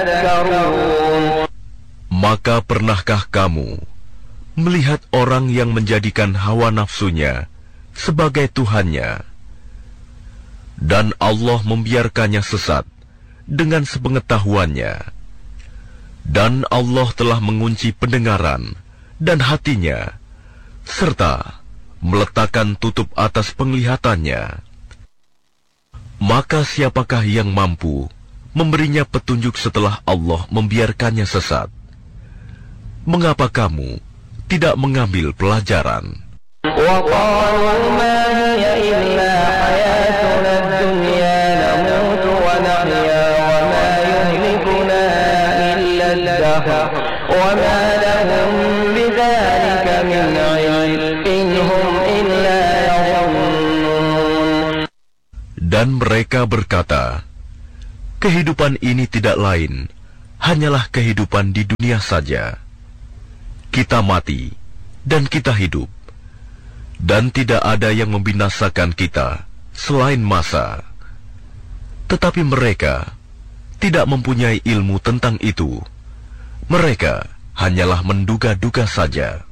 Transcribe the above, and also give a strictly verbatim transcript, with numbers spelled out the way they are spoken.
Maka pernahkah kamu melihat orang yang menjadikan hawa nafsunya sebagai Tuhannya, dan Allah membiarkannya sesat dengan sepengetahuannya, dan Allah telah mengunci pendengaran dan hatinya, serta meletakkan tutup atas penglihatannya. Maka siapakah yang mampu memberinya petunjuk setelah Allah membiarkannya sesat? Mengapa kamu tidak mengambil pelajaran? Dan mereka berkata, kehidupan ini tidak lain, hanyalah kehidupan di dunia saja. Kita mati, dan kita hidup, dan tidak ada yang membinasakan kita selain masa. Tetapi mereka tidak mempunyai ilmu tentang itu. Mereka hanyalah menduga-duga saja.